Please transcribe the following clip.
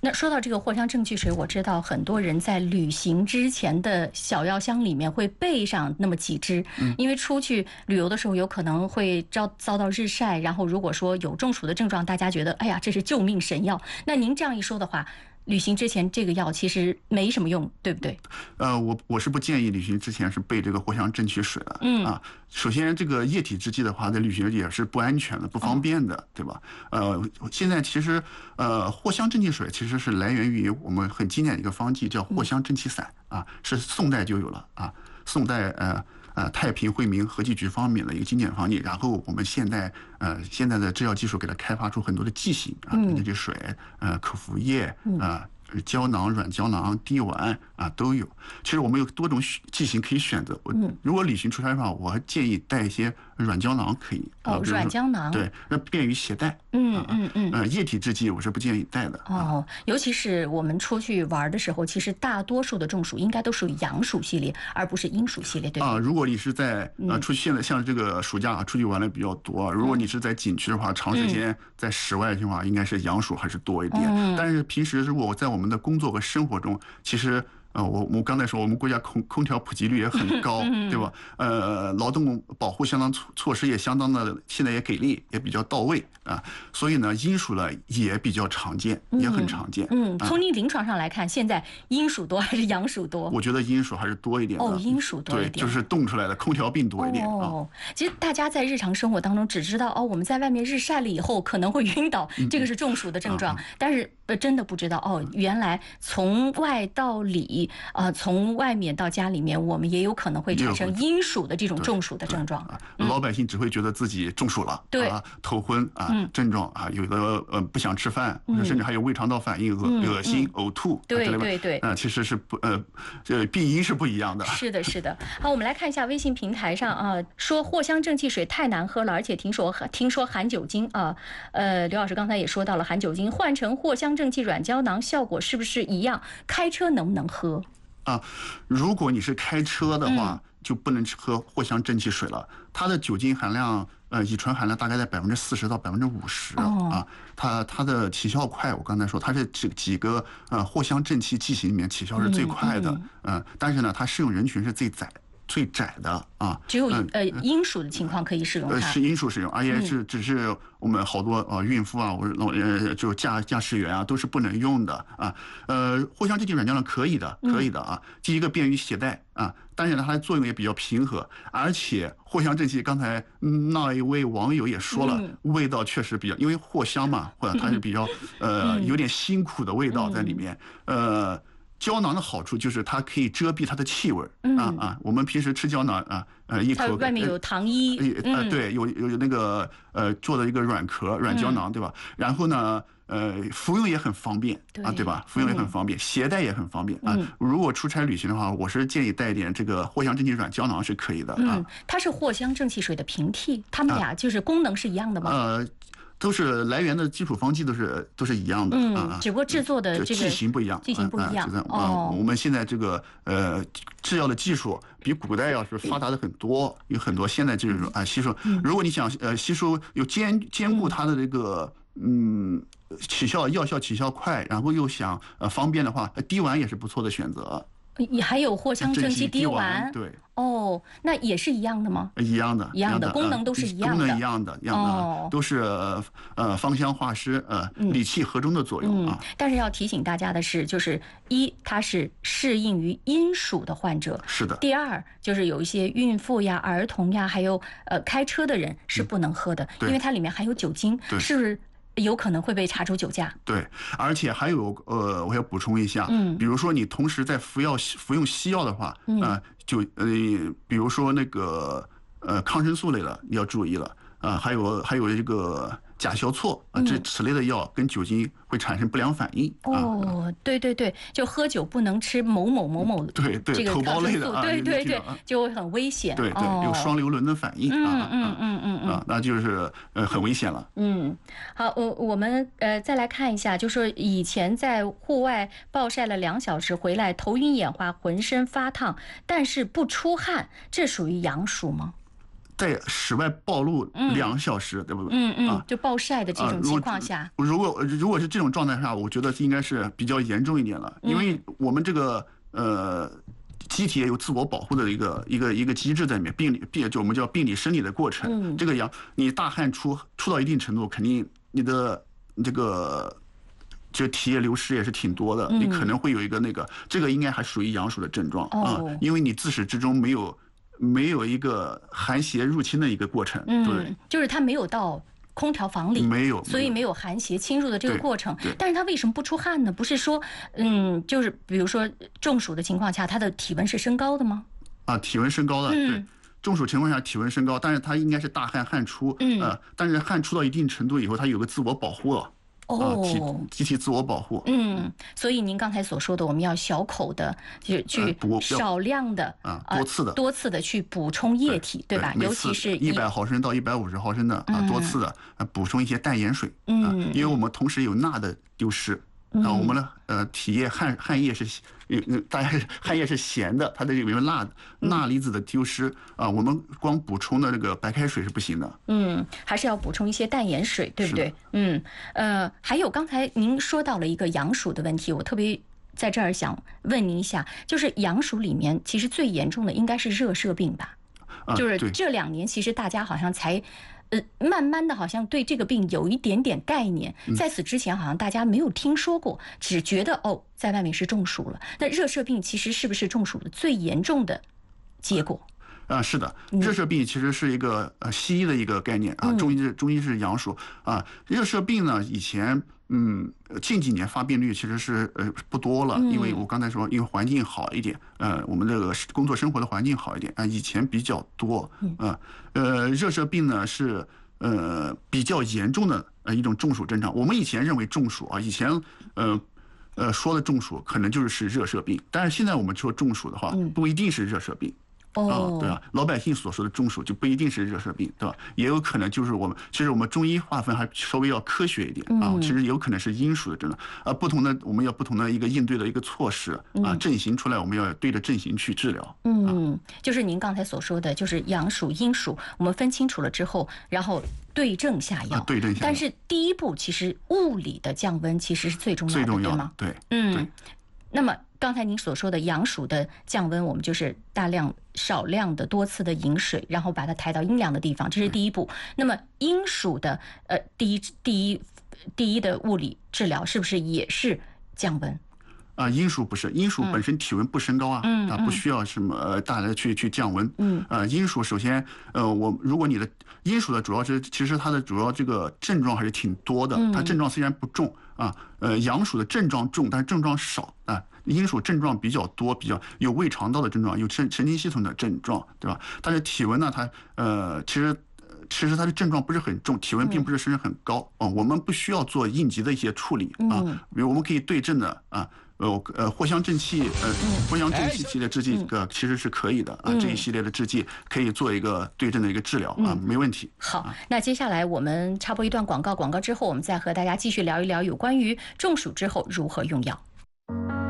那说到这个藿香正气水，我知道很多人在旅行之前的小药箱里面会备上那么几支，因为出去旅游的时候有可能会遭到日晒，然后如果说有中暑的症状，大家觉得哎呀这是救命神药。那您这样一说的话，旅行之前这个药其实没什么用，对不对？ 我是不建议旅行之前是备这个藿香正气水的。首先这个液体制剂的话，在旅行也是不安全的、不方便的，对吧？现在其实藿香正气水其实是来源于我们很经典的一个方剂，叫藿香正气散是宋代就有了宋代太平惠民和剂局方面的一个经典方剂，然后我们现在的制药技术给它开发出很多的剂型那些水口服液胶囊、软胶囊、滴丸都有。其实我们有多种剂型可以选择。如果旅行出差的话，我建议带一些软胶囊可以。 软胶囊对，那便于携带。液体制剂我是不建议带的。 尤其是我们出去玩的时候，其实大多数的中暑应该都属于阳暑系列，而不是阴暑系列，对吧？ 如果你是在出去，现在像这个暑假出去玩的比较多，如果你是在景区的话，长时间在室外的话，应该是阳暑还是多一点。但是平时如果在我们的工作和生活中，其实我刚才说我们国家空调普及率也很高，对吧？劳动保护相当措施也相当的，现在也给力，也比较到位所以呢，阴暑呢也比较常见，也很常见。 从您临床上来看，现在阴暑多还是阳暑多？ 我觉得阴暑还是多一点的。 阴暑多一点， 对，就是冻出来的空调病多一点其实大家在日常生活当中只知道我们在外面日晒了以后可能会晕倒，这个是中暑的症状，但是真的不知道原来从外到里从外面到家里面，我们也有可能会产生阴暑的这种中暑的症状。 老百姓只会觉得自己中暑了， 对头昏症状有的不想吃饭，甚至还有胃肠道反应、恶心、呕吐。 对， 其实是病因是不一样的。 是的。好，我们来看一下微信平台上说藿香正气水太难喝了，而且听说含酒精刘老师刚才也说到了含酒精，换成藿香正气软胶囊效果是不是一样？开车能不能喝？ 如果你是开车的话，就不能喝藿香正气水了。它的酒精含量，乙醇含量大概在40%到50%它的起效快。我刚才说，它是这几个藿香正气剂型里面起效是最快的。但是呢，它适用人群是最窄的只有阴暑的情况可以使用它。 是阴暑使用，而且只是我们好多孕妇就驾驶员都是不能用的藿香正气软胶囊可以的第一个便于携带但是呢，它的作用也比较平和，而且藿香正气刚才那一位网友也说了，味道确实比较，因为藿香嘛，或者它是比较有点辛苦的味道在里面。胶囊的好处就是它可以遮蔽它的气味我们平时吃胶囊一口它外面有糖衣对，有那个做的一个软壳软胶囊，对吧？然后呢服用也很方便对吧？服用也很方便，携带也很方便如果出差旅行的话，我是建议带一点这个藿香正气软胶囊是可以的它是藿香正气水的平替，它们俩就是功能是一样的吗？ 都是来源的基础方剂都是一样的只不过制作的这个剂型不一样。我们现在这个制药的技术比古代要是发达的很多，有很多现在就是吸收。如果你想吸收有兼顾它的这个药效起效快，然后又想方便的话，滴丸也是不错的选择。 还有藿香正气滴丸， 对那也是一样的吗？ 一样的， 功能都是一样的， 功能一样的，都是芳香化湿理气和中的作用但是要提醒大家的是，就是它是适应于阴暑的患者， 是的。 第二就是有一些孕妇呀、儿童呀，还有开车的人是不能喝的，因为它里面含有酒精，是不是有可能会被查出酒驾？对， 而且还有我要补充一下，比如说你同时在服用西药的话，比如说那个抗生素类的你要注意了还有这个甲硝唑此类的药跟酒精会产生不良反应对，就喝酒不能吃某对这个头孢类的对，就会很危险， 对，有双硫仑的反应那就是很危险了。 好，我们再来看一下，就说以前在户外暴晒了2小时回来，头晕眼花，浑身发烫，但是不出汗，这属于阳暑吗？ 在室外暴露2个小时，对不对？就暴晒的这种情况下， 如果是这种状态下，我觉得应该是比较严重一点了，因为我们这个机体也有自我保护的一个机制在里面，就我们叫病理生理的过程。这个你大汗出到一定程度，肯定你的这个体液流失也是挺多的，你可能会有一个这个应该还属于阳暑的症状啊，因为你自始至终没有一个寒邪入侵的一个过程，对， 就是它没有到空调房里， 没有， 所以没有寒邪侵入的这个过程。但是他为什么不出汗呢？不是说，就是比如说中暑的情况下，他的体温是升高的吗？ 体温升高的，对，中暑情况下体温升高，但是他应该是大汗出，但是汗出到一定程度以后，他有个自我保护了。机体自我保护。 所以您刚才所说的，我们要小口的，就是去少量的多次的去补充液体，对吧？尤其是 100毫升到150毫升的多次的补充一些淡盐水，因为我们同时有钠的丢失。我们的体液汗液是，大家汗液是咸的，它的有钠离子的丢失我们光补充的这个白开水是不行的。 还是要补充一些淡盐水，对不对？还有刚才您说到了一个阳暑的问题，我特别在这儿想问您一下，就是阳暑里面其实最严重的应该是热射病吧？就是这2年其实大家好像才。慢慢的好像对这个病有一点点概念，在此之前好像大家没有听说过，只觉得在外面是中暑了。那热射病其实是不是中暑的最严重的结果？ 是的，热射病其实是一个西医的一个概念中医是阳暑热射病呢，以前近几年发病率其实是不多了，因为我刚才说，因为环境好一点，我们这个工作生活的环境好一点以前比较多热射病呢是比较严重的一种中暑症状。我们以前认为中暑以前说的中暑可能就是热射病，但是现在我们说中暑的话，不一定是热射病。对吧？老百姓所说的中暑就不一定是热射病，对吧？也有可能就是其实我们中医划分还稍微要科学一点其实有可能是阴暑的症状我们要不同的一个应对的一个措施症型出来，我们要对着症型去治疗。 就是您刚才所说的，就是阳暑、阴暑，我们分清楚了之后，然后对症下药。 对症下药。 但是第一步，其实物理的降温其实是最重要的，对吗？ 对。 那么刚才您所说的阳暑的降温，我们就是少量的多次的饮水，然后把它抬到阴凉的地方，这是第一步。那么阴暑的第一的物理治疗是不是也是降温？ 阴暑不是，阴暑本身体温不升高不需要什么大的去降温。阴暑首先如果你的阴暑的主要是其实它的主要这个症状还是挺多的，它症状虽然不重阳暑的症状重，但是症状少阴暑症状比较多，比较有胃肠道的症状，有神经系统的症状，对吧？但是体温呢，它其实它的症状不是很重，体温并不是升很高我们不需要做应急的一些处理比如我们可以对症的藿香正气系列制剂其实是可以的这一系列的制剂可以做一个对症的一个治疗没问题。 好，那接下来我们插播一段广告之后，我们再和大家继续聊一聊有关于中暑之后如何用药。